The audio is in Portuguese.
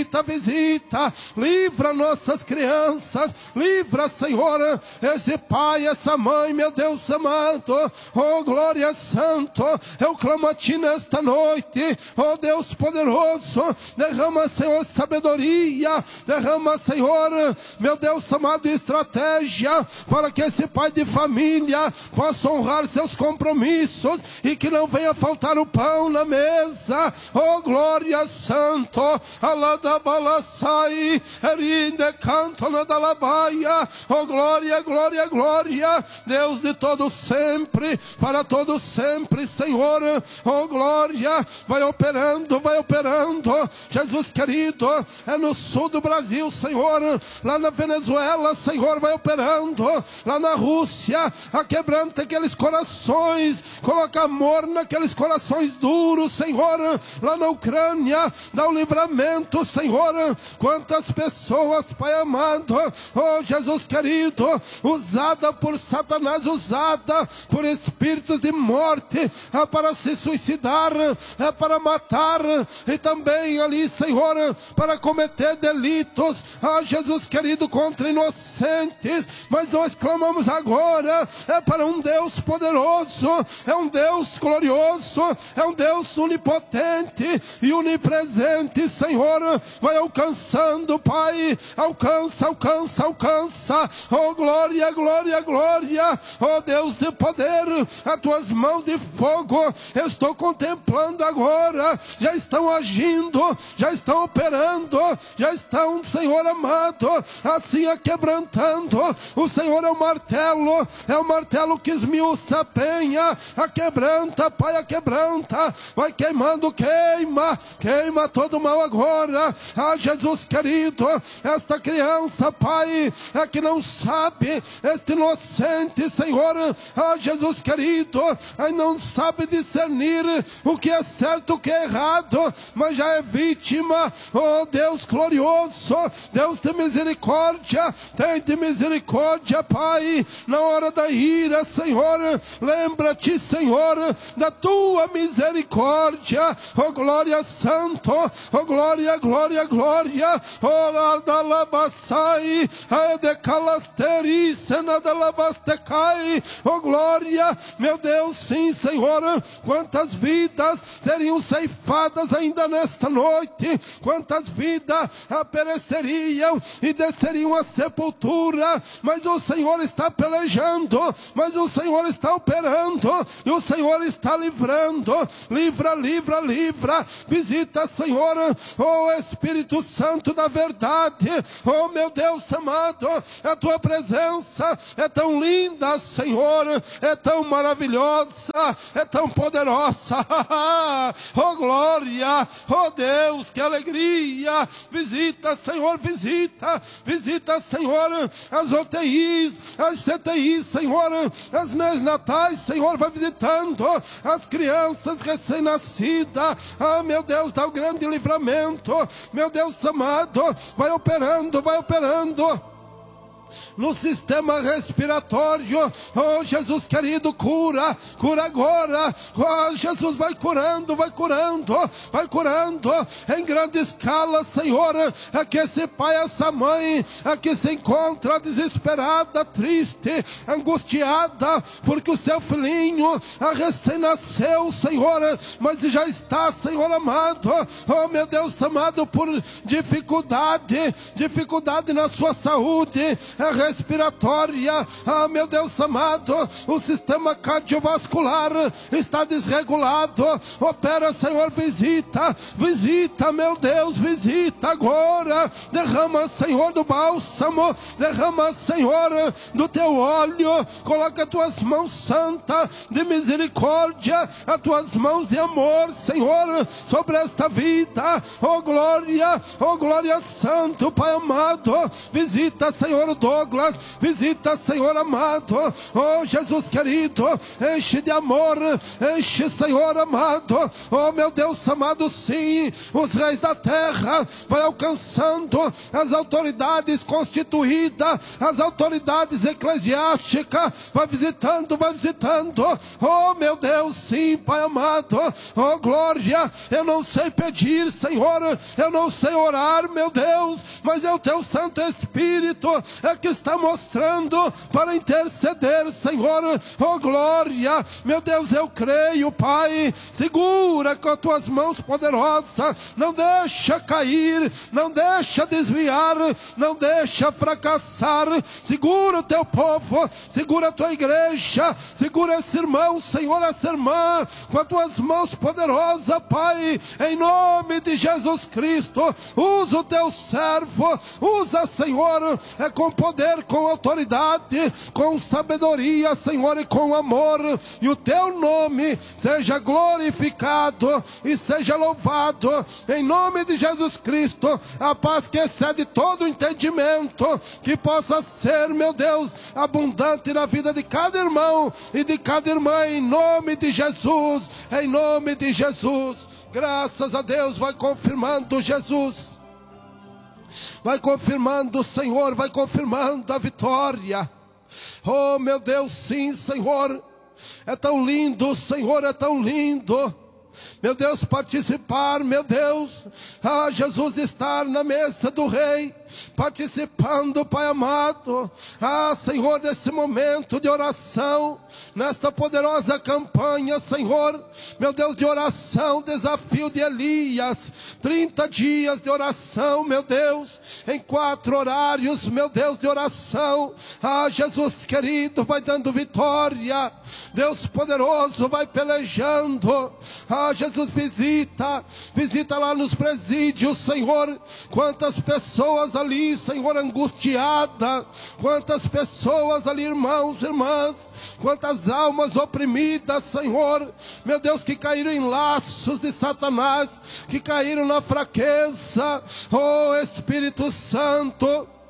visita, livra nossas crianças, livra, Senhor, esse pai, essa mãe, meu Deus amado, oh glória santo, eu clamo a Ti nesta noite, oh Deus poderoso, derrama, Senhor, sabedoria, derrama, Senhor, meu Deus amado, estratégia, para que esse pai de família possa honrar seus compromissos, e que não venha faltar o pão na mesa, oh glória santo, alada balasai, erinde canto na dalabaia, oh glória, glória, glória, Deus de todo sempre, para todo sempre, Senhor, oh glória, vai operando, Jesus querido, é no sul do Brasil, Senhor, lá na Venezuela, Senhor, vai operando, lá na Rússia, quebranta aqueles corações, coloca amor naqueles corações duros, Senhor, lá na Ucrânia, dá o livramento, Senhor, quantas pessoas, Pai amado, oh Jesus querido, usada por Satanás, usada por espíritos de morte, para se suicidar, para matar, e também ali, Senhor, para cometer delitos, Jesus querido, contra inocentes, mas nós clamamos agora, para um Deus poderoso, é um Deus glorioso, é um Deus onipotente e onipresente, Senhor, vai alcançando, Pai, alcança, oh glória, glória, glória, oh Deus de poder, as Tuas mãos de fogo, eu estou contemplando agora, já estão agindo, já estão operando, já estão, Senhor amado, assim quebrantando, o Senhor é o martelo que esmiuça a penha, quebranta, Pai, quebranta, vai queimando, queima todo mal agora, Jesus querido, esta criança, Pai, que não sabe, este inocente, Senhor, Jesus querido, não sabe discernir o que é certo, o que é errado, mas já é vítima, oh Deus glorioso, Deus de misericórdia, tem de misericórdia, Pai, na hora da ira, Senhor, lembra-te, Senhor, da Tua misericórdia, oh glória santo, oh glória, glória, glória, oh ladalabassai, de calasteri, senadalabastecai, oh glória, meu Deus, sim, Senhor, quantas vidas seriam ceifadas ainda nesta noite, quantas vidas pereceriam e desceriam à sepultura, mas o Senhor está pelejando, mas o Senhor está operando, e o Senhor está livrando, livra, visita, Senhor, oh Espírito Santo da verdade, oh meu Deus amado, a Tua presença é tão linda, Senhor, é tão maravilhosa, é tão poderosa, oh glória, oh Deus, que alegria, visita, Senhor, visita, Senhor, as UTIs, as CTIs, Senhor, as neonatais, Senhor, vai visitando as crianças recém-nascidas, meu Deus, dá o grande livramento, meu Deus amado, vai operando, no sistema respiratório, oh Jesus querido, cura agora, oh Jesus, vai curando, em grande escala, Senhor, que esse pai, essa mãe, que se encontra desesperada, triste, angustiada, porque o seu filhinho recém-nasceu, Senhor, mas já está, Senhor amado, oh meu Deus amado, por dificuldade na sua saúde respiratória, meu Deus amado, o sistema cardiovascular está desregulado, opera, Senhor, visita, meu Deus, visita agora, derrama, Senhor, do bálsamo, derrama, Senhor, do Teu óleo, coloca as Tuas mãos santas de misericórdia, as Tuas mãos de amor, Senhor, sobre esta vida, oh glória santo, Pai amado, visita, Senhor, o Douglas, visita, Senhor amado, oh Jesus querido, enche de amor, enche, Senhor amado, oh meu Deus amado, sim, os reis da terra, vai alcançando as autoridades constituídas, as autoridades eclesiásticas, vai visitando, oh meu Deus, sim, Pai amado, oh glória, eu não sei pedir, Senhor, eu não sei orar, meu Deus, mas é o teu Santo Espírito é que está mostrando para interceder, Senhor, oh glória, meu Deus, eu creio, Pai, segura com as tuas mãos poderosas, não deixa cair, não deixa desviar, não deixa fracassar, segura o teu povo, segura a tua igreja, segura esse irmão, Senhor, essa irmã, com as tuas mãos poderosas, Pai, em nome de Jesus Cristo, usa o teu servo, usa, Senhor, com poder, com autoridade, com sabedoria, Senhor, e com amor, e o teu nome seja glorificado e seja louvado, em nome de Jesus Cristo, a paz que excede todo o entendimento, que possa ser, meu Deus, abundante na vida de cada irmão e de cada irmã, em nome de Jesus, em nome de Jesus. Graças a Deus, vai confirmando, Jesus, vai confirmando, Senhor, vai confirmando a vitória. Oh meu Deus, sim, Senhor, é tão lindo, Senhor, é tão lindo, meu Deus, participar, meu Deus, Jesus estar na mesa do Rei, participando, Pai amado, Senhor, desse momento de oração, nesta poderosa campanha, Senhor, meu Deus, de oração, desafio de Elias, 30 dias de oração, meu Deus, em 4 horários, meu Deus, de oração, Jesus querido, vai dando vitória, Deus poderoso, vai pelejando, Jesus, visita lá nos presídios, Senhor, quantas pessoas ali, Senhor, angustiadas, quantas pessoas ali, irmãos, irmãs, quantas almas oprimidas, Senhor, meu Deus, que caíram em laços de Satanás, que caíram na fraqueza, oh Espírito Santo,